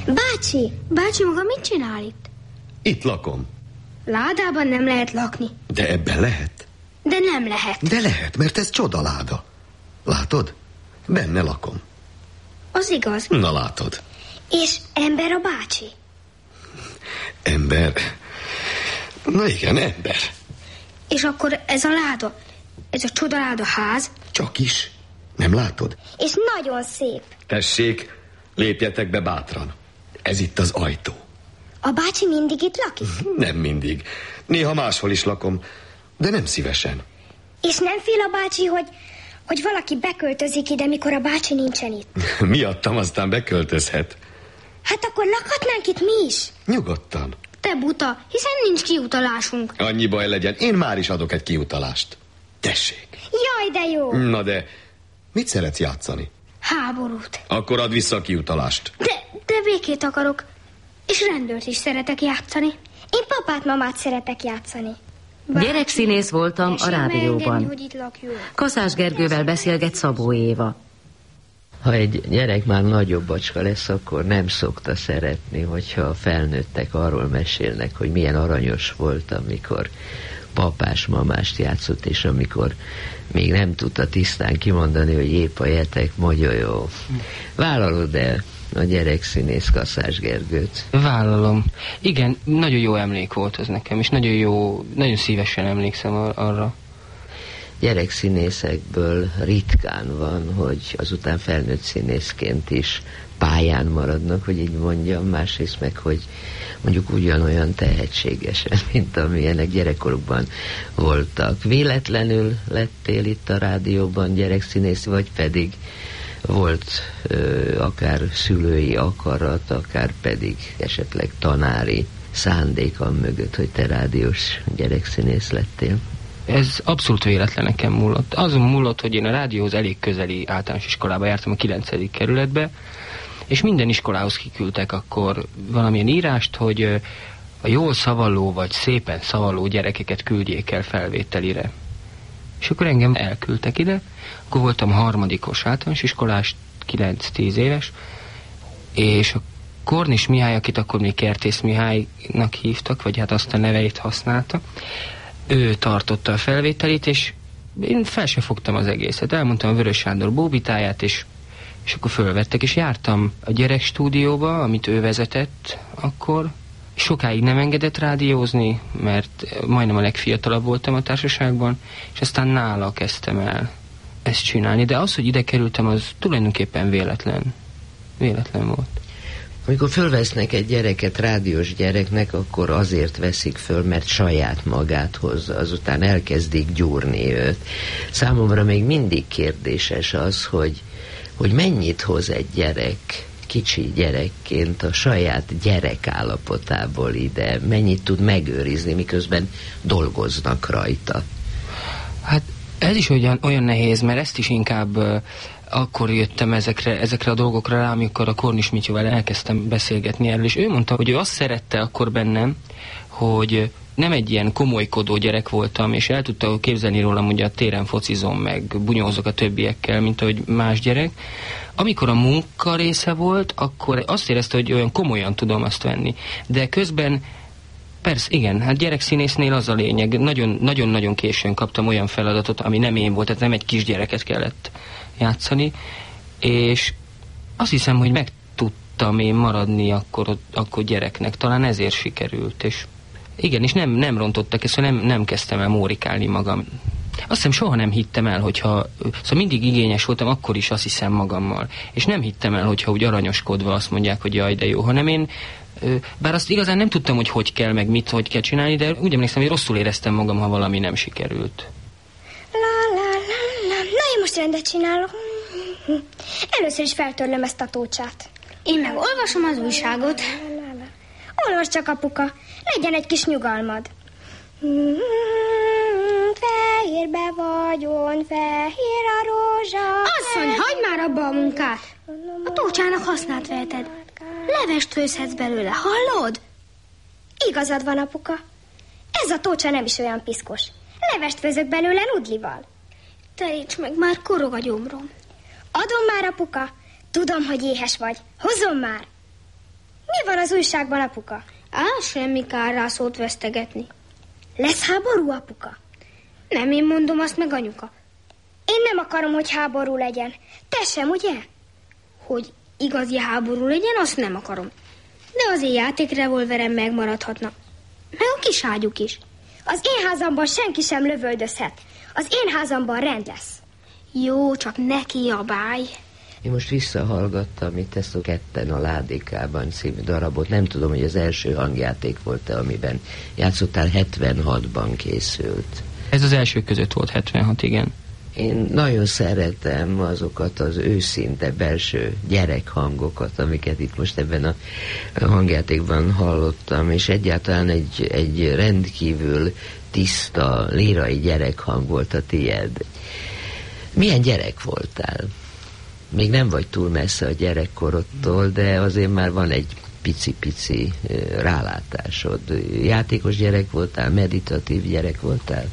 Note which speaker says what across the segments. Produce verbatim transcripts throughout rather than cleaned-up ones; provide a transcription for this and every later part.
Speaker 1: Bácsi, bácsi maga mit csinál itt?
Speaker 2: Itt lakom.
Speaker 1: Ládában nem lehet lakni.
Speaker 2: De ebben lehet.
Speaker 1: De nem lehet.
Speaker 2: De lehet, mert ez csodaláda. Látod? Benne lakom.
Speaker 1: Az igaz.
Speaker 2: Na látod.
Speaker 1: És ember a bácsi?
Speaker 2: Ember? Na igen, ember.
Speaker 1: És akkor ez a láda, ez a csodaláda ház?
Speaker 2: Csak is. Nem látod?
Speaker 1: És nagyon szép.
Speaker 2: Tessék, lépjetek be bátran. Ez itt az ajtó.
Speaker 1: A bácsi mindig itt lakik?
Speaker 2: Nem mindig. Néha máshol is lakom, de nem szívesen.
Speaker 1: És nem fél a bácsi, hogy, hogy valaki beköltözik ide, mikor a bácsi nincsen itt?
Speaker 2: Miattam aztán beköltözhet.
Speaker 1: Hát akkor lakhatnánk itt mi is?
Speaker 2: Nyugodtan.
Speaker 1: Te buta, hiszen nincs kiutalásunk.
Speaker 2: Annyi baj legyen, én már is adok egy kiutalást. Tessék.
Speaker 1: Jaj, de jó.
Speaker 2: Na de, mit szeretsz játszani?
Speaker 1: Háborút.
Speaker 2: Akkor add vissza a kiutalást.
Speaker 1: De, de békét akarok. És rendőrt is szeretek játszani. Én papát, mamát szeretek játszani.
Speaker 3: Bár gyerekszínész voltam a rádióban. Kaszás Gergővel beszélget Szabó Éva.
Speaker 4: Ha egy gyerek már nagyobb bacska lesz, akkor nem szokta szeretni, hogyha a felnőttek arról mesélnek, hogy milyen aranyos volt, amikor papás-mamást játszott, és amikor még nem tudta tisztán kimondani, hogy épp a jetek mogyolyó. Vállalod el a gyerekszínész Kaszás Gergőt?
Speaker 5: Vállalom. Igen, nagyon jó emlék volt az nekem, és nagyon jó, nagyon szívesen emlékszem ar- arra.
Speaker 4: Gyerekszínészekből ritkán van, hogy azután felnőtt színészként is pályán maradnak, hogy így mondjam, másrészt meg, hogy mondjuk ugyanolyan tehetségesen, mint amilyenek gyerekkorukban voltak. Véletlenül lettél itt a rádióban gyerekszínész, vagy pedig volt ö, akár szülői akarat, akár pedig esetleg tanári szándéka mögött, hogy te rádiós gyerekszínész lettél?
Speaker 5: Ez abszolút véletlen nekem múlott. Azon múlott, hogy én a rádióhoz elég közeli általános iskolába jártam, a kilencedik kerületbe, és minden iskolához kiküldtek akkor valamilyen írást, hogy a jól szavaló vagy szépen szavaló gyerekeket küldjék el felvételire. És akkor engem elküldtek ide, akkor voltam harmadikos általános iskolás, kilenc-tíz éves, és a Kornis Mihály, akit akkor még Kertész Mihálynak hívtak, vagy hát azt a neveit használta, ő tartotta a felvételét, és én fel sem fogtam az egészet. Elmondtam a Vörös Sándor bóbitáját, és, és akkor fölvettek, és jártam a gyerekstúdióba, amit ő vezetett akkor. Sokáig nem engedett rádiózni, mert majdnem a legfiatalabb voltam a társaságban, és aztán nála kezdtem el ezt csinálni. De az, hogy ide kerültem, az tulajdonképpen véletlen. Véletlen volt.
Speaker 4: Amikor fölvesznek egy gyereket rádiós gyereknek, akkor azért veszik föl, mert saját magát hozza, azután elkezdik gyúrni őt. Számomra még mindig kérdéses az, hogy, hogy mennyit hoz egy gyerek, kicsi gyerekként a saját gyerek állapotából ide, mennyit tud megőrizni, miközben dolgoznak rajta.
Speaker 5: Hát ez is olyan, olyan nehéz, mert ezt is inkább... Uh, akkor jöttem ezekre, ezekre a dolgokra rá, amikor a Kornis Mityóval elkezdtem beszélgetni erről, és ő mondta, hogy ő azt szerette akkor bennem, hogy nem egy ilyen komolykodó gyerek voltam, és el tudta képzelni rólam, hogy a téren focizom, meg bunyózok a többiekkel, mint ahogy más gyerek. Amikor a munka része volt, akkor azt érezte, hogy olyan komolyan tudom azt venni. De közben persze, igen, hát gyerekszínésznél az a lényeg. Nagyon-nagyon későn kaptam olyan feladatot, ami nem én volt, tehát nem egy kisgyereket kellett játszani, és azt hiszem, hogy meg tudtam én maradni akkor, akkor gyereknek. Talán ezért sikerült, és igen, és nem, nem rontottak ezt, szóval nem, nem kezdtem el mórikálni magam. Azt hiszem, soha nem hittem el, hogyha... Szóval mindig igényes voltam, akkor is azt hiszem magammal. És nem hittem el, hogyha úgy aranyoskodva azt mondják, hogy jaj, de jó, hanem én... Bár azt igazán nem tudtam, hogy hogy kell, meg mit, hogy kell csinálni, de úgy emlékszem, hogy rosszul éreztem magam, ha valami nem sikerült.
Speaker 1: La, la, la, la. Na, én most rendet csinálok. Először is feltörlöm ezt a tócsát. Én meg olvasom az újságot. Olvasd csak, apuka. Legyen egy kis nyugalmad. Fehérbe vagyon, fehér a rózsa. Asszony, hagyd már abba a munkát. A tócsának hasznát veheted. Levest főzhetsz belőle, hallod? Igazad van, apuka. Ez a tócsa nem is olyan piszkos. Levest főzök belőle nudlival. Teríts meg, már korog a gyomrom. Adom már, apuka. Tudom, hogy éhes vagy. Hozom már. Mi van az újságban, apuka? Á, semmi kár rá szót vesztegetni. Lesz háború, apuka? Nem én mondom azt meg, anyuka. Én nem akarom, hogy háború legyen. Te sem, ugye? Hogy igazi háború legyen, azt nem akarom. De az én játékrevolverem megmaradhatna. Meg a kis ágyuk is. Az én házamban senki sem lövöldözhet. Az én házamban rend lesz. Jó, csak ne kiabálj.
Speaker 4: Én most visszahallgattam itt ezt a Ketten a Ládikában című darabot. Nem tudom, hogy az első hangjáték volt-e, amiben játszottál. hetvenhatban készült.
Speaker 5: Ez az első között volt, hetvenhat, igen.
Speaker 4: Én nagyon szeretem azokat az őszinte belső gyerekhangokat, amiket itt most ebben a hangjátékban hallottam, és egyáltalán egy, egy rendkívül tiszta, lírai gyerekhang volt a tied. Milyen gyerek voltál? Még nem vagy túl messze a gyerekkorodtól, de azért már van egy pici-pici rálátásod. Játékos gyerek voltál, meditatív gyerek voltál?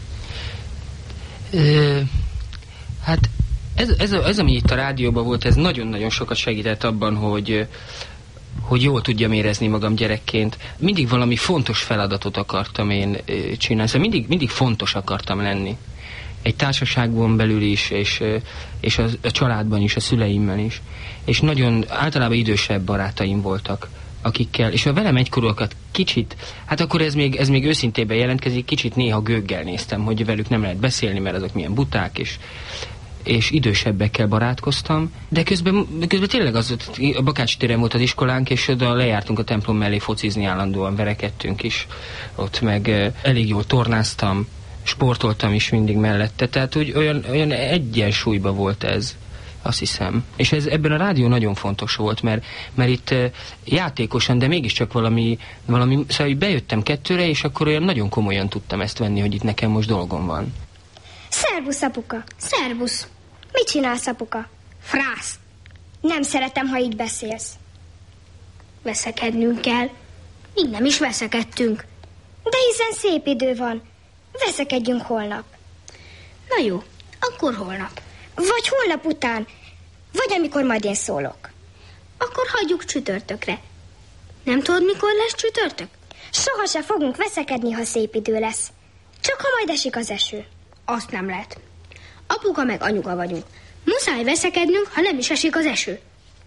Speaker 5: Ö, hát ez, ez, ez, ami itt a rádióban volt, ez nagyon-nagyon sokat segített abban, hogy, hogy jól tudjam érezni magam gyerekként. Mindig valami fontos feladatot akartam én csinálni, szóval mindig, mindig fontos akartam lenni. Egy társaságban belül is, és, és a, a családban is, a szüleimmel is. És nagyon általában idősebb barátaim voltak, akikkel, és ha velem egykorúakat kicsit, hát akkor ez még, ez még őszintében jelentkezik, kicsit néha gőggel néztem, hogy velük nem lehet beszélni, mert azok milyen buták, és, és idősebbekkel barátkoztam, de közben, közben tényleg az, a Bakács téren volt az iskolánk, és oda lejártunk a templom mellé focizni, állandóan verekedtünk is, ott meg elég jól tornáztam, sportoltam is mindig mellette, tehát úgy olyan, olyan egyensúlyban volt ez, azt hiszem. És ez ebben a rádió nagyon fontos volt, mert, mert itt uh, játékosan, de mégiscsak valami, valami, szóval bejöttem kettőre, és akkor olyan nagyon komolyan tudtam ezt venni, hogy itt nekem most dolgom van.
Speaker 1: Szervusz, apuka! Szervusz! Mit csinálsz, apuka? Frász! Nem szeretem, ha így beszélsz. Veszekednünk kell. Így nem is veszekedtünk. De hiszen szép idő van. Veszekedjünk holnap. Na jó, akkor holnap. Vagy holnap után. Vagy amikor majd én szólok. Akkor hagyjuk csütörtökre. Nem tudod, mikor lesz csütörtök? Soha se fogunk veszekedni, ha szép idő lesz. Csak ha majd esik az eső. Azt nem lehet. Apuka meg anyuka vagyunk. Muszáj veszekednünk, ha nem is esik az eső.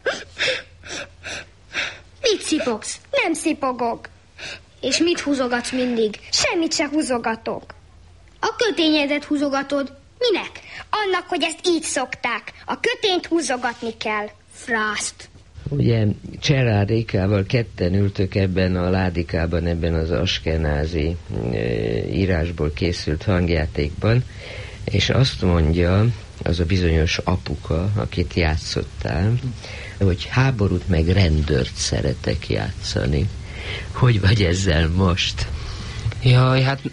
Speaker 1: Mit szipogsz? Nem szipogok. És mit húzogatsz mindig? Semmit se húzogatok. A kötényedet húzogatod. Minek? Annak, hogy ezt így szokták. A kötényt húzogatni kell. Frászt.
Speaker 4: Ugye Cserár Rékával ketten ültök ebben a Ládikában, ebben az askenázi e, írásból készült hangjátékban, és azt mondja az a bizonyos apuka, akit játszottál, hogy háborút meg rendőrt szeretek játszani. Hogy vagy ezzel most?
Speaker 5: Jaj, hát...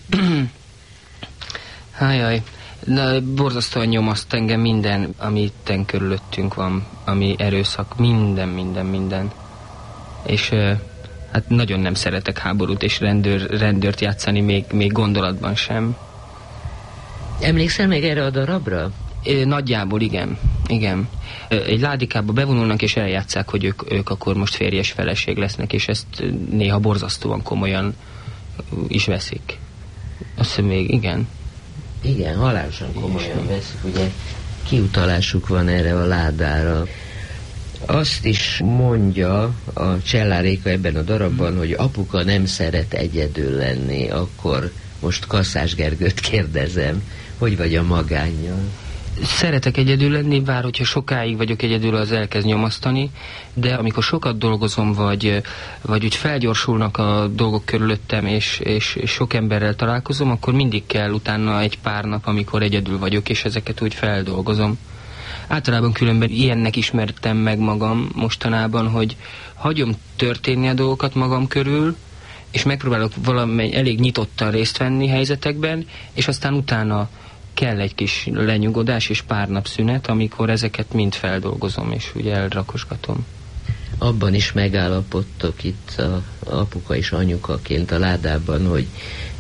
Speaker 5: Hájaj. Na, borzasztóan nyomaszt engem minden, ami itten körülöttünk van, ami erőszak, minden, minden, minden. És hát nagyon nem szeretek háborút és rendőr, rendőrt játszani, még, még gondolatban sem.
Speaker 4: Emlékszel még erre a darabra?
Speaker 5: Nagyjából igen, igen. Egy ládikába bevonulnak és eljátszák, hogy ők, ők akkor most férjes feleség lesznek, és ezt néha borzasztóan komolyan is veszik. Azt hiszem még, igen.
Speaker 4: Igen, halálosan komolyan veszik, ugye kiutalásuk van erre a ládára. Azt is mondja a Csellár Réka ebben a darabban, hogy apuka nem szeret egyedül lenni, akkor most Kaszás Gergőt kérdezem, hogy vagy a magánnyal?
Speaker 5: Szeretek egyedül lenni, bár hogyha sokáig vagyok egyedül, az elkezd nyomasztani, de amikor sokat dolgozom, vagy, vagy úgy felgyorsulnak a dolgok körülöttem, és, és, és sok emberrel találkozom, akkor mindig kell utána egy pár nap, amikor egyedül vagyok, és ezeket úgy feldolgozom. Általában különben ilyennek ismertem meg magam mostanában, hogy hagyom történni a dolgokat magam körül, és megpróbálok valamely elég nyitottan részt venni helyzetekben, és aztán utána kell egy kis lenyugodás és pár nap szünet, amikor ezeket mind feldolgozom, és ugye elrakosgatom.
Speaker 4: Abban is megállapodtok itt a apuka és anyukaként a ládában, hogy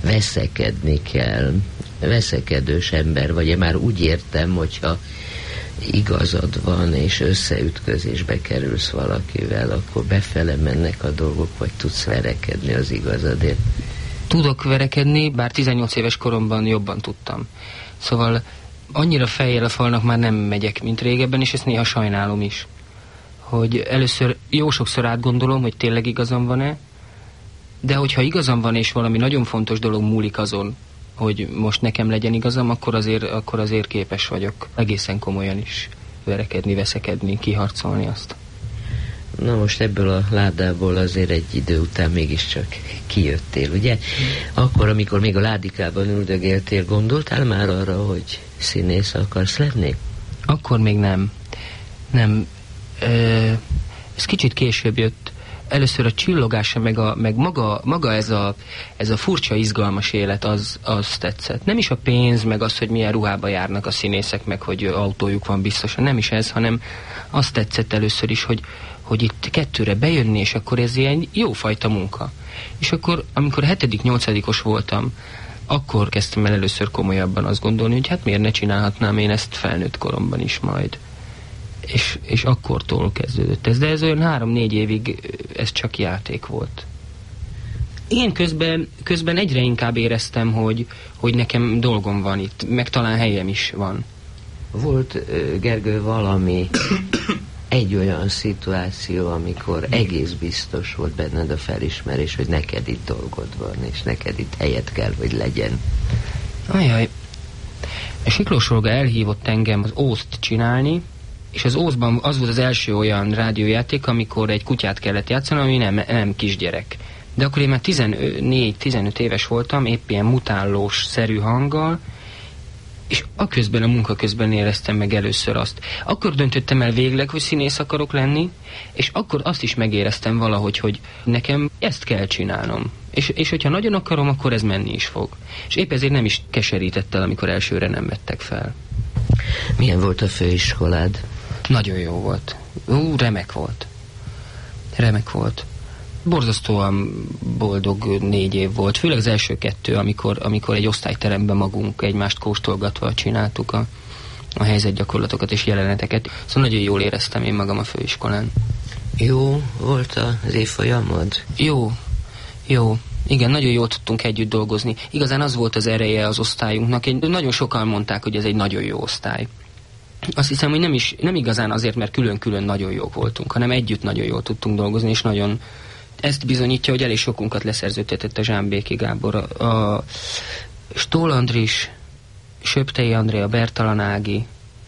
Speaker 4: veszekedni kell. Veszekedős ember vagy, én már úgy értem, hogyha igazad van, és összeütközésbe kerülsz valakivel, akkor befele mennek a dolgok, vagy tudsz verekedni az igazadért?
Speaker 5: Tudok verekedni, bár tizennyolc éves koromban jobban tudtam. Szóval annyira fejjel a falnak már nem megyek, mint régebben, és ezt néha sajnálom is. Hogy először jó sokszor átgondolom, hogy tényleg igazam van-e, de hogyha igazam van, és valami nagyon fontos dolog múlik azon, hogy most nekem legyen igazam, akkor azért, akkor azért képes vagyok egészen komolyan is verekedni, veszekedni, kiharcolni azt.
Speaker 4: Na most ebből a ládából azért egy idő után mégiscsak kijöttél, ugye? Akkor, amikor még a ládikában üldögéltél, gondoltál már arra, hogy színész akarsz lenni?
Speaker 5: Akkor még nem. Nem. Ö, ez kicsit később jött. Először a csillogása, meg, a, meg maga, maga ez, a, ez a furcsa, izgalmas élet, az, az tetszett. Nem is a pénz, meg az, hogy milyen ruhába járnak a színészek, meg hogy autójuk van biztosan. Nem is ez, hanem azt tetszett először is, hogy, hogy itt kettőre bejönni, és akkor ez ilyen jófajta munka. És akkor, amikor hetedik, nyolcadikos voltam, akkor kezdtem el először komolyabban azt gondolni, hogy hát miért ne csinálhatnám én ezt felnőtt koromban is majd. És, és akkortól kezdődött ez, de ez olyan három-négy évig ez csak játék volt. Én közben, közben egyre inkább éreztem, hogy, hogy nekem dolgom van itt, meg talán helyem is van.
Speaker 4: Volt, Gergő, valami egy olyan szituáció, amikor egész biztos volt benned a felismerés, hogy neked itt dolgod van, és neked itt helyet kell, hogy legyen?
Speaker 5: Ajaj, a Siklós Olga elhívott engem az Ózt csinálni, és az Ózban az volt az első olyan rádiójáték, amikor egy kutyát kellett játszani, ami nem, nem kisgyerek. De akkor én már tizennégy-tizenöt éves voltam, épp ilyen mutállós-szerű hanggal, és aközben, a munka közben éreztem meg először azt. Akkor döntöttem el végleg, hogy színész akarok lenni, és akkor azt is megéreztem valahogy, hogy nekem ezt kell csinálnom. És, és hogyha nagyon akarom, akkor ez menni is fog. És épp ezért nem is keserített el, amikor elsőre nem vettek fel.
Speaker 4: Milyen volt a főiskolád?
Speaker 5: Nagyon jó volt. Ú, remek volt. Remek volt. Borzasztóan boldog négy év volt. Főleg az első kettő, amikor, amikor egy osztályteremben magunk egymást kóstolgatva csináltuk a, a helyzetgyakorlatokat és jeleneteket. Szóval nagyon jól éreztem én magam a főiskolán.
Speaker 4: Jó volt az évfolyamod?
Speaker 5: Jó. Jó. Igen, nagyon jól tudtunk együtt dolgozni. Igazán az volt az ereje az osztályunknak. Én, nagyon sokan mondták, hogy ez egy nagyon jó osztály. Azt hiszem, hogy nem, is, nem igazán azért, mert külön-külön nagyon jók voltunk, hanem együtt nagyon jól tudtunk dolgozni, és nagyon ezt bizonyítja, hogy elég sokunkat leszerződtetett a Zsámbéki Gábor. A, a Stól Andris, Söptei Andrea, Bertalan Ági,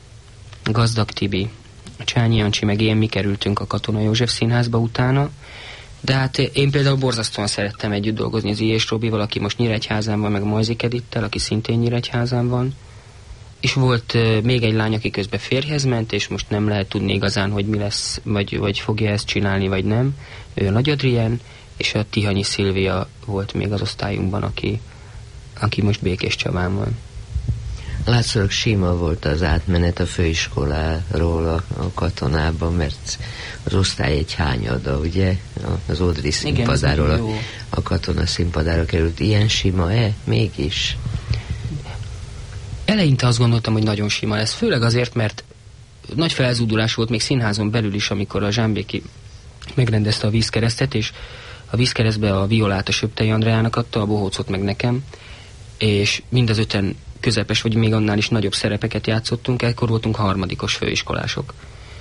Speaker 5: Gazdag Tibi, a Csányi Jancsi, meg én mi kerültünk a Katona József Színházba utána. De hát én például borzasztóan szerettem együtt dolgozni az I. és Robival, aki most Nyíregyházán van, meg a Majzik Edittel, aki szintén Nyíregyházán van. És volt uh, még egy lány, aki közben férjhez ment, és most nem lehet tudni igazán, hogy mi lesz, vagy, vagy fogja ezt csinálni, vagy nem. Ő a Nagy Adrien, és a Tihanyi Szilvia volt még az osztályunkban, aki, aki most Békés Csabán van.
Speaker 4: Látszólag sima volt az átmenet a főiskoláról a, a Katonába, mert az osztály egy hányada, ugye? Az Ódri színpadáról a, a Katona színpadára került. Ilyen sima-e? Mégis?
Speaker 5: Eleinte azt gondoltam, hogy nagyon sima lesz. Főleg azért, mert nagy felzúdulás volt még színházon belül is, amikor a Zsámbéki megrendezte a Vízkeresztet, és a Vízkeresztbe a violát a Söptei Andreának adta, a bohócot meg nekem, és mind az öten közepes, vagy még annál is nagyobb szerepeket játszottunk, ekkor voltunk harmadikos főiskolások.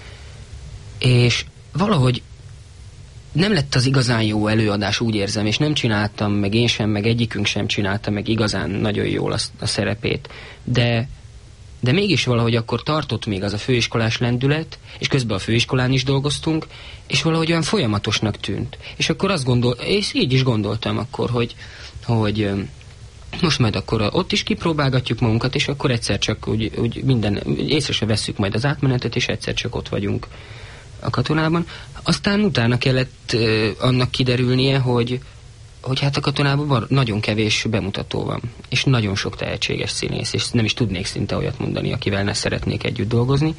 Speaker 5: És valahogy nem lett az igazán jó előadás, úgy érzem, és nem csináltam, meg én sem, meg egyikünk sem csinálta meg igazán nagyon jól a, a szerepét. De, de mégis valahogy akkor tartott még az a főiskolás lendület, és közben a főiskolán is dolgoztunk, és valahogy olyan folyamatosnak tűnt. És akkor azt gondol, és így is gondoltam akkor, hogy, hogy most majd akkor ott is kipróbálgatjuk magunkat, és akkor egyszer csak úgy, úgy minden, észre se vesszük majd az átmenetet, és egyszer csak ott vagyunk a Katonában. Aztán utána kellett uh, annak kiderülnie, hogy, hogy hát a Katonában nagyon kevés bemutató van, és nagyon sok tehetséges színész, és nem is tudnék szinte olyat mondani, akivel ne szeretnék együtt dolgozni.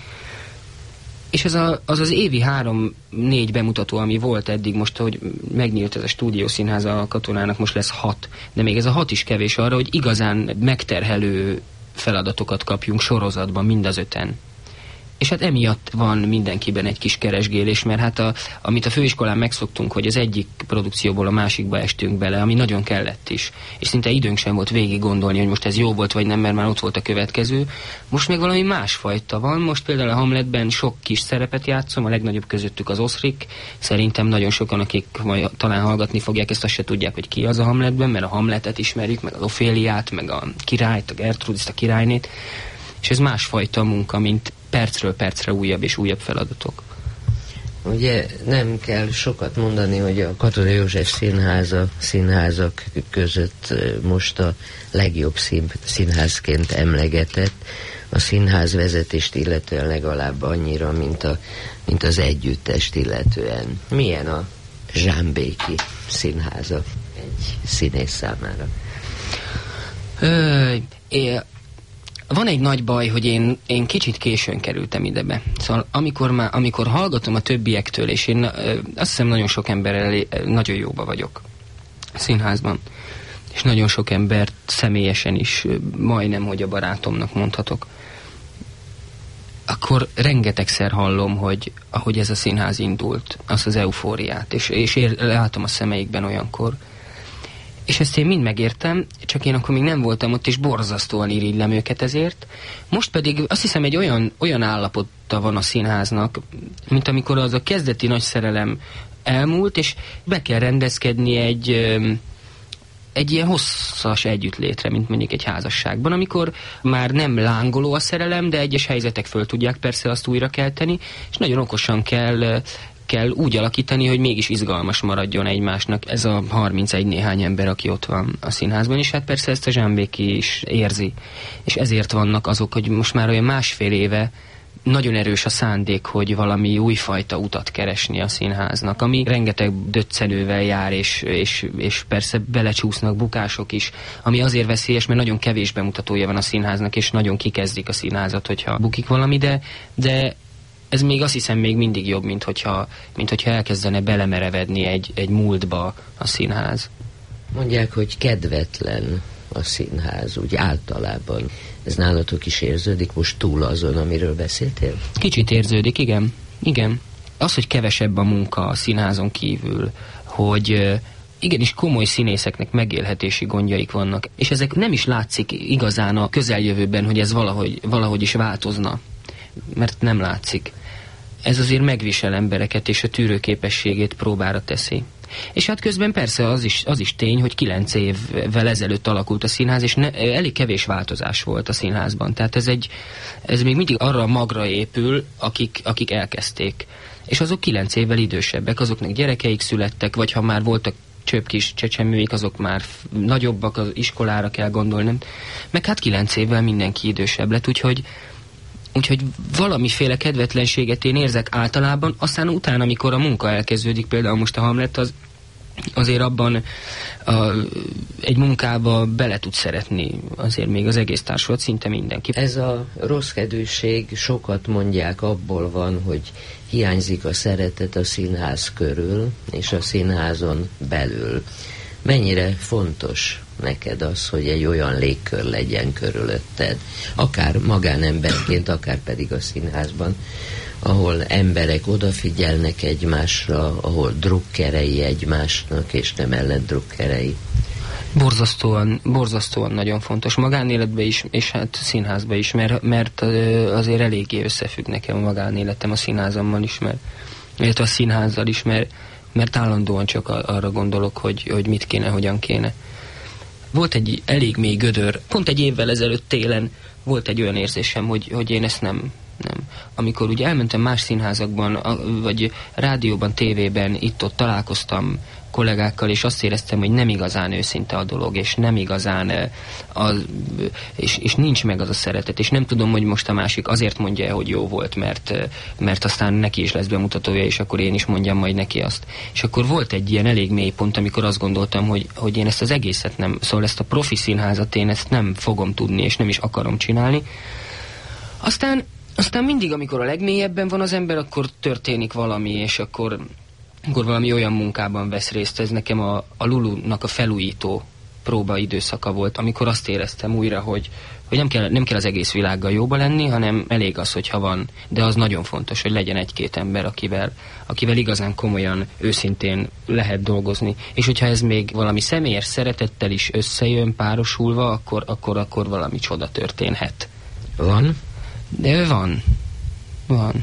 Speaker 5: És az a, az, az évi három-négy bemutató, ami volt eddig, most, hogy megnyílt ez a stúdiószínház a Katonának, most lesz hat, de még ez a hat is kevés arra, hogy igazán megterhelő feladatokat kapjunk sorozatban, mind az öten. És hát emiatt van mindenkiben egy kis keresgélés, mert hát a, amit a főiskolán megszoktunk, hogy az egyik produkcióból a másikba estünk bele, ami nagyon kellett is. És szinte időnk sem volt végig gondolni, hogy most ez jó volt vagy nem, mert már ott volt a következő. Most még valami másfajta van. Most például a Hamletben sok kis szerepet játszom, a legnagyobb közöttük az Oszrik. Szerintem nagyon sokan, akik majd talán hallgatni fogják, ezt azt se tudják, hogy ki az a Hamletben, mert a Hamletet ismerjük, meg az Oféliát, meg a királyt, a Gertrudist, a királynét. És ez másfajta munka, mint percről percre újabb és újabb feladatok.
Speaker 4: Ugye nem kell sokat mondani, hogy a Katona József Színháza színházak között most a legjobb szín, színházként emlegetett, a színház vezetést illetően legalább annyira, mint, a, mint az együttest illetően. Milyen a Zsámbéki Színháza egy színész számára?
Speaker 5: Ö, é, Van egy nagy baj, hogy én, én kicsit későn kerültem idebe. Szóval amikor, már, amikor hallgatom a többiektől, és én ö, azt hiszem nagyon sok emberrel nagyon jóba vagyok a színházban, és nagyon sok embert személyesen is ö, majdnem, hogy a barátomnak mondhatok, akkor rengetegszer hallom, hogy ahogy ez a színház indult, azt az eufóriát, és, és ér, látom a szemeikben olyankor. És ezt én mind megértem, csak én akkor még nem voltam ott, és borzasztóan irigylem őket ezért. Most pedig azt hiszem egy olyan, olyan állapota van a színháznak, mint amikor az a kezdeti nagy szerelem elmúlt, és be kell rendezkedni egy, egy ilyen hosszas együttlétre, mint mondjuk egy házasságban, amikor már nem lángoló a szerelem, de egyes helyzetek föl tudják persze azt újra kelteni, és nagyon okosan kell... kell úgy alakítani, hogy mégis izgalmas maradjon egymásnak ez a harmincegy néhány ember, aki ott van a színházban, és hát persze ezt a Zsámbéki is érzi. És ezért vannak azok, hogy most már olyan másfél éve nagyon erős a szándék, hogy valami újfajta utat keresni a színháznak, ami rengeteg döccenővel jár, és, és, és persze belecsúsznak bukások is, ami azért veszélyes, mert nagyon kevés bemutatója van a színháznak, és nagyon kikezdik a színházat, hogyha bukik valami, de, de ez még azt hiszem még mindig jobb, mint hogyha, mint hogyha elkezdene belemerevedni egy, egy múltba a színház.
Speaker 4: Mondják, hogy kedvetlen a színház, úgy általában. Ez nálatok is érződik most túl azon, amiről beszéltél?
Speaker 5: Kicsit érződik, igen. Igen. Az, hogy kevesebb a munka a színházon kívül, hogy igenis komoly színészeknek megélhetési gondjaik vannak, és ezek nem is látszik igazán a közeljövőben, hogy ez valahogy, valahogy is változna. Mert nem látszik. Ez azért megvisel embereket, és a tűrőképességét próbára teszi. És hát közben persze az is, az is tény, hogy kilenc évvel ezelőtt alakult a színház, és ne, elég kevés változás volt a színházban. Tehát ez, egy, ez még mindig arra a magra épül, akik, akik elkezdték. És azok kilenc évvel idősebbek, azoknak gyerekeik születtek, vagy ha már voltak csöpkis csecsemőik, azok már nagyobbak, az iskolára kell gondolni. Meg hát kilenc évvel mindenki idősebb lett, úgyhogy Úgyhogy valamiféle kedvetlenséget én érzek általában, aztán utána, amikor a munka elkezdődik, például most a Hamlet, az azért abban a, egy munkába bele tud szeretni azért még az egész társulat, szinte mindenki.
Speaker 4: Ez a rosszkedvűség, sokat mondják, abból van, hogy hiányzik a szeretet a színház körül és a színházon belül. Mennyire fontos neked az, hogy egy olyan légkör legyen körülötted, akár magánemberként, akár pedig a színházban, ahol emberek odafigyelnek egymásra, ahol drukkerei egymásnak, és nem ellendrukkerei.
Speaker 5: Borzasztóan, borzasztóan nagyon fontos. Magánéletben is, és hát színházban is, mert, mert azért eléggé összefügg nekem a magánéletem a színházammal is, mert, illetve a színházzal is, mert, mert állandóan csak arra gondolok, hogy, hogy mit kéne, hogyan kéne. Volt egy elég mély gödör, pont egy évvel ezelőtt télen volt egy olyan érzésem, hogy, hogy én ezt nem, nem. Amikor ugye elmentem más színházakban, vagy rádióban, tévében, itt-ott találkoztam kollégákkal, és azt éreztem, hogy nem igazán őszinte a dolog, és nem igazán, a, és, és nincs meg az a szeretet, és nem tudom, hogy most a másik azért mondja, hogy jó volt, mert, mert aztán neki is lesz bemutatója, és akkor én is mondjam majd neki azt. És akkor volt egy ilyen elég mély pont, amikor azt gondoltam, hogy, hogy én ezt az egészet nem, szóval ezt a profi színházat én ezt nem fogom tudni, és nem is akarom csinálni. Aztán Aztán mindig, amikor a legmélyebben van az ember, akkor történik valami, és akkor, akkor valami olyan munkában vesz részt. Ez nekem a, a Lulunak a felújító próba időszaka volt, amikor azt éreztem újra, hogy, hogy nem, kell, nem kell az egész világgal jóba lenni, hanem elég az, hogyha van. De az nagyon fontos, hogy legyen egy-két ember, akivel, akivel igazán komolyan, őszintén lehet dolgozni. És hogyha ez még valami személyes szeretettel is összejön, párosulva, akkor, akkor, akkor valami csoda történhet.
Speaker 4: Van?
Speaker 5: De van. Van.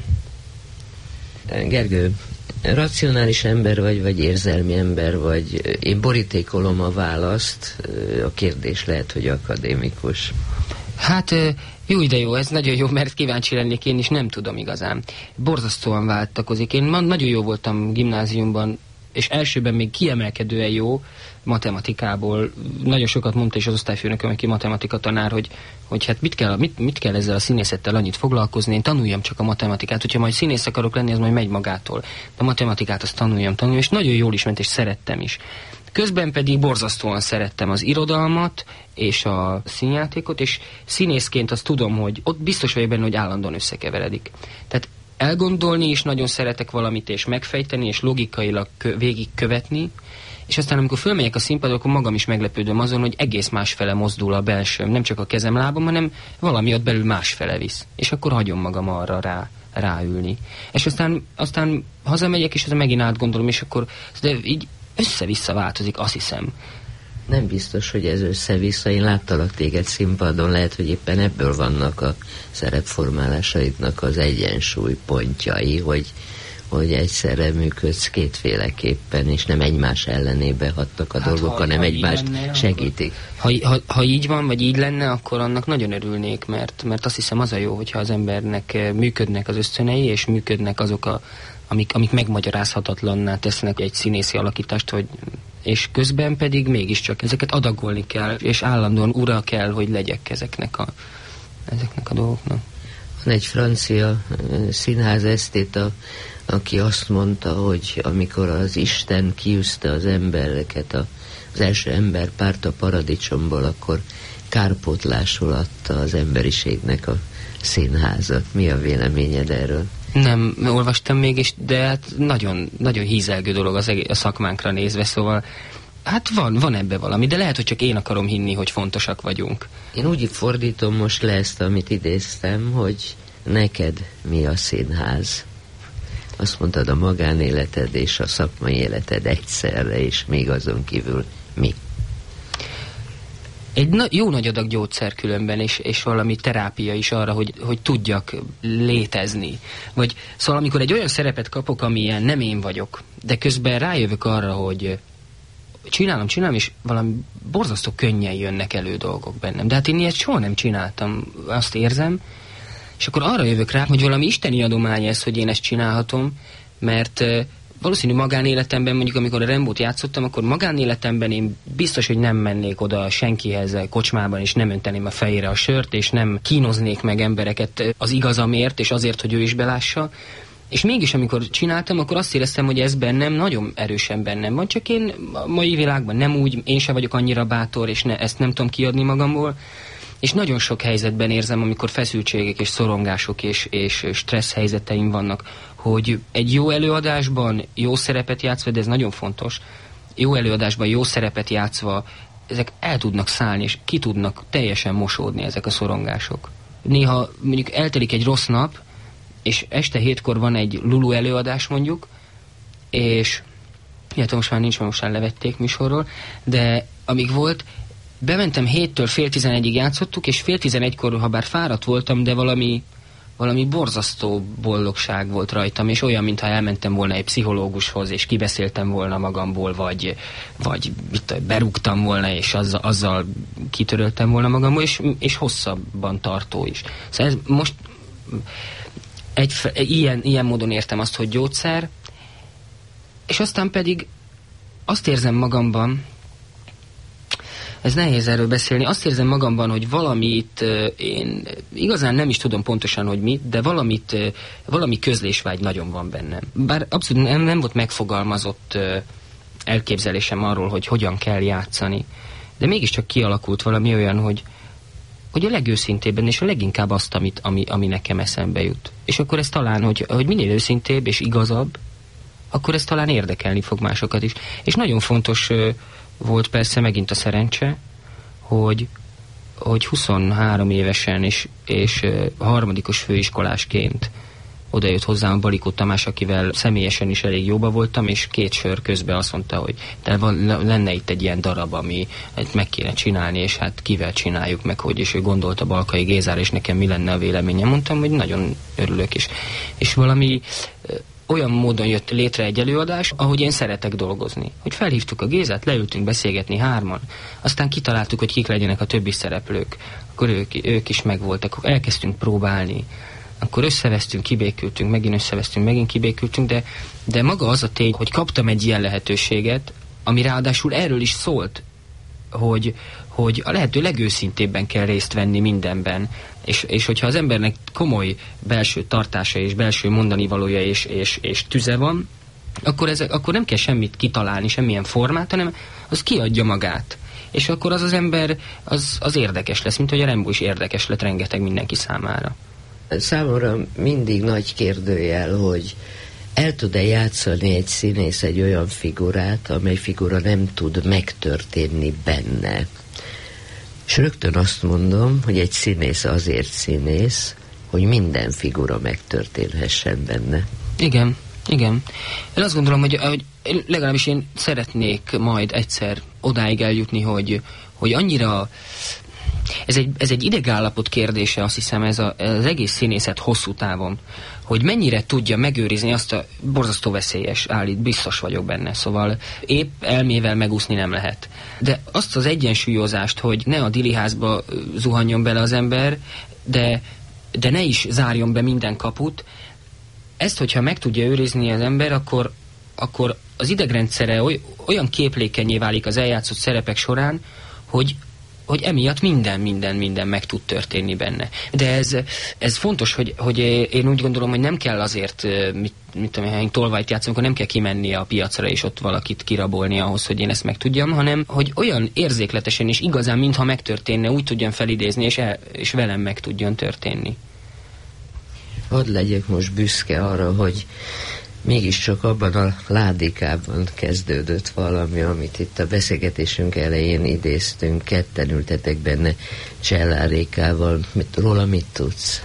Speaker 4: Gergő, racionális ember vagy, vagy érzelmi ember vagy? Én borítékolom a választ, a kérdés lehet, hogy akadémikus.
Speaker 5: Hát jó, de jó, ez nagyon jó, mert kíváncsi lennék, én is nem tudom igazán. Borzasztóan váltakozik. Én nagyon jó voltam gimnáziumban, és elsőben még kiemelkedően jó matematikából. Nagyon sokat mondta is az osztályfőnököm, aki matematika tanár, hogy, hogy hát mit kell, mit, mit kell ezzel a színészettel annyit foglalkozni, én tanuljam csak a matematikát, hogyha majd színész akarok lenni, az majd megy magától. De a matematikát azt tanuljam, tanuljam, és nagyon jól is ment, és szerettem is. Közben pedig borzasztóan szerettem az irodalmat és a színjátékot, és színészként azt tudom, hogy ott biztos vagyok benne, hogy állandóan összekeveredik. Tehát elgondolni is nagyon szeretek valamit, és megfejteni, és logikailag kö- végigkövetni, és aztán amikor fölmegyek a színpadra, akkor magam is meglepődöm azon, hogy egész másfele mozdul a belsőm, nem csak a kezem, lábam, hanem valami ott belül másfele visz. És akkor hagyom magam arra rá, ráülni. És aztán, aztán hazamegyek, és aztán megint átgondolom, és akkor de így össze-vissza változik, azt hiszem.
Speaker 4: Nem biztos, hogy ez össze-vissza. Én láttalak téged színpadon, lehet, hogy éppen ebből vannak a szerepformálásaidnak az egyensúly pontjai, hogy, hogy egyszerre működsz kétféleképpen, és nem egymás ellenébe hatnak a hát dolgok, ha, hanem ha egymást lenne, segítik.
Speaker 5: Ha, ha, ha így van, vagy így lenne, akkor annak nagyon örülnék, mert, mert azt hiszem az a jó, hogyha az embernek működnek az ösztönei, és működnek azok a amik, amik megmagyarázhatatlanná tesznek egy színészi alakítást, hogy, és közben pedig mégiscsak ezeket adagolni kell, és állandóan ura kell, hogy legyek ezeknek a, ezeknek a dolgoknak.
Speaker 4: Van egy francia színház esztéta, aki azt mondta, hogy amikor az Isten kiűzte az embereket, a, az első emberpárt a paradicsomból, akkor kárpótlásul adta az emberiségnek a színházat. Mi a véleményed erről?
Speaker 5: Nem olvastam mégis, de hát nagyon, nagyon hízelgő dolog az egész, a szakmánkra nézve, szóval hát van, van ebbe valami, de lehet, hogy csak én akarom hinni, hogy fontosak vagyunk.
Speaker 4: Én úgy fordítom most le ezt, amit idéztem, hogy neked mi a színház? Azt mondtad, a magánéleted és a szakmai életed egyszerre, és még azon kívül mi?
Speaker 5: Egy na- jó nagy adag gyógyszer különben, és, és valami terápia is arra, hogy, hogy tudjak létezni. Vagy szóval amikor egy olyan szerepet kapok, amilyen nem én vagyok, de közben rájövök arra, hogy csinálom, csinálom, és valami borzasztó könnyen jönnek elő dolgok bennem. De hát én ilyet soha nem csináltam, azt érzem, és akkor arra jövök rá, hogy valami isteni adomány ez, hogy én ezt csinálhatom, mert valószínű magánéletemben, mondjuk amikor a Rembót játszottam, akkor magánéletemben én biztos, hogy nem mennék oda senkihez a kocsmában, és nem önteném a fejére a sört, és nem kínoznék meg embereket az igazamért, és azért, hogy ő is belássa. És mégis, amikor csináltam, akkor azt éreztem, hogy ez bennem nagyon erősen bennem van, csak én a mai világban nem úgy, én sem vagyok annyira bátor, és ne, ezt nem tudom kiadni magamból. És nagyon sok helyzetben érzem, amikor feszültségek és szorongások és, és stressz helyzeteim vannak, hogy egy jó előadásban jó szerepet játszva, de ez nagyon fontos, jó előadásban jó szerepet játszva, ezek el tudnak szállni, és ki tudnak teljesen mosódni ezek a szorongások. Néha mondjuk eltelik egy rossz nap, és este hétkor van egy Lulu előadás mondjuk, és illetve most már nincs, mert most már levették műsorról, de amíg volt, bementem héttől fél tizenegyig játszottuk, és fél tizenegykor, ha bár fáradt voltam, de valami, valami borzasztó boldogság volt rajtam, és olyan, mintha elmentem volna egy pszichológushoz, és kibeszéltem volna magamból, vagy, vagy mit, berúgtam volna, és azzal, azzal kitöröltem volna magamból, és, és hosszabban tartó is. Szóval ez most egy, ilyen, ilyen módon értem azt, hogy gyógyszer, és aztán pedig azt érzem magamban, ez nehéz erről beszélni. Azt érzem magamban, hogy valamit, én igazán nem is tudom pontosan, hogy mit, de valamit, valami közlésvágy nagyon van bennem. Bár abszolút nem, nem volt megfogalmazott elképzelésem arról, hogy hogyan kell játszani. De mégiscsak kialakult valami olyan, hogy, hogy a legőszintébben, és a leginkább azt, amit, ami, ami nekem eszembe jut. És akkor ez talán, hogy, hogy minél őszintébb és igazabb, akkor ez talán érdekelni fog másokat is. És nagyon fontos volt persze megint a szerencse, hogy, hogy huszonhárom évesen és, és harmadikos főiskolásként oda jött hozzám a Balikó Tamás, akivel személyesen is elég jóba voltam, és két sör közben azt mondta, hogy de van, lenne itt egy ilyen darab, ami meg kéne csinálni, és hát kivel csináljuk meg, hogy, és ő gondolta Balkai Gézára, és nekem mi lenne a véleményem. Mondtam, hogy nagyon örülök, és, és valami olyan módon jött létre egy előadás, ahogy én szeretek dolgozni. Hogy felhívtuk a Gézát, leültünk beszélgetni hárman, aztán kitaláltuk, hogy kik legyenek a többi szereplők, akkor ők, ők is megvoltak, elkezdtünk próbálni, akkor összevesztünk, kibékültünk, megint összevesztünk, megint kibékültünk, de, de maga az a tény, hogy kaptam egy ilyen lehetőséget, ami ráadásul erről is szólt, hogy, hogy a lehető legőszintébben kell részt venni mindenben, és, és hogyha az embernek komoly belső tartása és belső mondani valója és, és, és tüze van, akkor, ez, akkor nem kell semmit kitalálni, semmilyen formát, hanem az kiadja magát. És akkor az az ember, az, az érdekes lesz, mint hogy a Rembo is érdekes lett rengeteg mindenki számára.
Speaker 4: Számomra mindig nagy kérdőjel, hogy el tud-e játszani egy színész egy olyan figurát, amely figura nem tud megtörténni benne. És rögtön azt mondom, hogy egy színész azért színész, hogy minden figura megtörténhessen benne.
Speaker 5: Igen, igen. Én azt gondolom, hogy, hogy legalábbis én szeretnék majd egyszer odáig eljutni, hogy, hogy annyira... Ez egy, ez egy idegállapot kérdése, azt hiszem, ez a, az egész színészet hosszú távon, hogy mennyire tudja megőrizni azt a borzasztó veszélyes, állít, biztos vagyok benne, szóval épp elmével megúszni nem lehet. De azt az egyensúlyozást, hogy ne a diliházba zuhanjon bele az ember, de, de ne is zárjon be minden kaput, ezt, hogyha meg tudja őrizni az ember, akkor, akkor az idegrendszere oly, olyan képlékenyé válik az eljátszott szerepek során, hogy hogy emiatt minden, minden, minden meg tud történni benne. De ez, ez fontos, hogy, hogy én úgy gondolom, hogy nem kell azért, mit, mit tudom, ha én tolvajt játszom, akkor nem kell kimenni a piacra és ott valakit kirabolni ahhoz, hogy én ezt meg tudjam, hanem hogy olyan érzékletesen és igazán, mintha megtörténne, úgy tudjam felidézni, és, el, és velem meg tudjon történni.
Speaker 4: Hadd legyek most büszke arra, hogy mégiscsak abban a ládikában kezdődött valami, amit itt a beszélgetésünk elején idéztünk, ketten ültetek benne Csellárékával. Róla mit tudsz?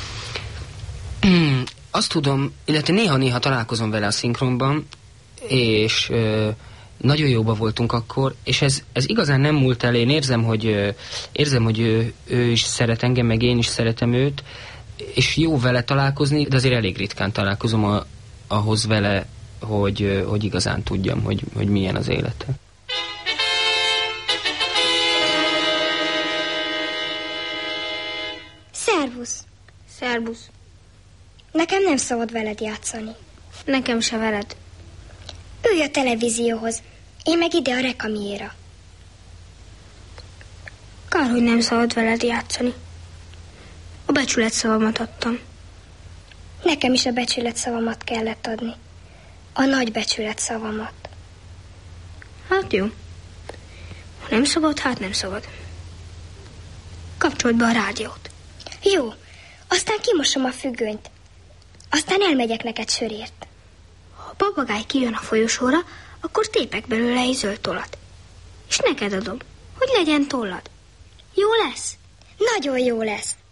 Speaker 5: Mm, azt tudom, illetve néha-néha találkozom vele a szinkronban, és ö, nagyon jóba voltunk akkor, és ez, ez igazán nem múlt el. Én érzem, hogy, ö, érzem, hogy ő, ő is szeret engem, meg én is szeretem őt, és jó vele találkozni, de azért elég ritkán találkozom a ahhoz vele, hogy, hogy igazán tudjam, hogy, hogy milyen az élete.
Speaker 1: Szervusz! Szervusz! Nekem nem szabad veled játszani. Nekem se veled. Ülj a televízióhoz, én meg ide a rekamiéra. Kár, hogy nem szabad veled játszani. A becsület szavamat adtam. Nekem is a becsület szavamat kellett adni. A nagy becsület szavamat. Hát jó. Ha nem szabad, hát nem szabad. Kapcsold be a rádiót. Jó. Aztán kimosom a függönyt. Aztán elmegyek neked sörért. Ha a papagáj kijön a folyosóra, akkor tépek belőle egy zöld tollat. És neked adom, hogy legyen tollad. Jó lesz? Nagyon jó lesz.